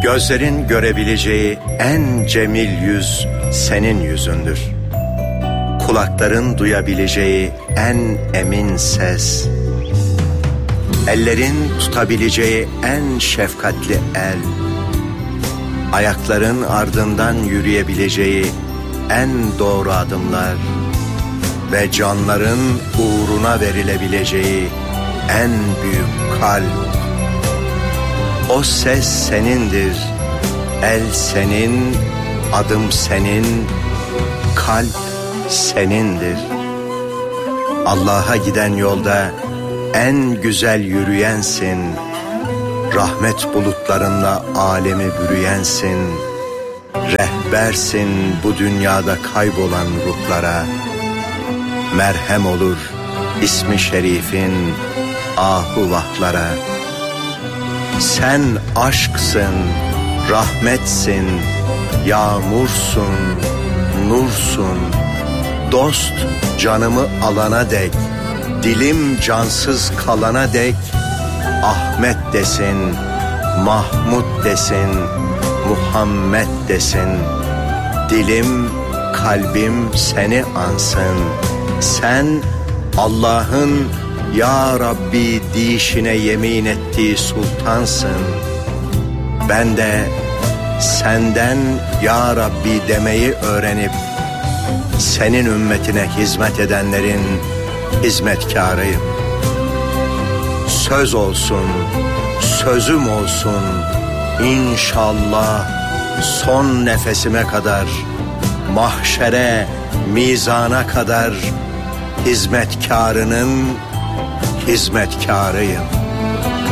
Gözlerin görebileceği en cemil yüz senin yüzündür. Kulakların duyabileceği en emin ses, ellerin tutabileceği en şefkatli el, ayakların ardından yürüyebileceği en doğru adımlar ve canların uğruna verilebileceği en büyük kalp. O ses senindir, el senin, adım senin, kalp senindir. Allah'a giden yolda en güzel yürüyensin, rahmet bulutlarında alemi bürüyensin, rehbersin bu dünyada kaybolan ruhlara, merhem olur ismi şerifin ahuvahlara. Sen aşksın, rahmetsin, yağmursun, nursun, dost canımı alana dek, dilim cansız kalana dek, Ahmet desin, Mahmud desin, Muhammed desin. Dilim, kalbim seni ansın. Sen Allah'ın Ya Rabbi deyişine yemin ettiği sultansın. Ben de senden Ya Rabbi demeyi öğrenip senin ümmetine hizmet edenlerin hizmetkarıyım. Söz olsun, sözüm olsun, İnşallah son nefesime kadar, mahşere, mizana kadar hizmetkarının hizmetkarıyım.